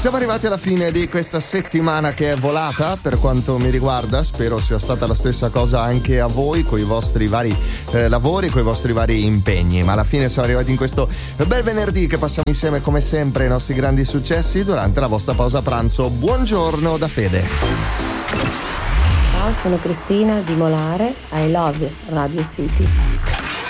Siamo arrivati alla fine di questa settimana che è volata per quanto mi riguarda, spero sia stata la stessa cosa anche a voi con i vostri vari lavori, con i vostri vari impegni, ma alla fine siamo arrivati in questo bel venerdì che passiamo insieme come sempre i nostri grandi successi durante la vostra pausa pranzo. Buongiorno da Fede. Ciao, sono Cristina di Molare, I love Radio City.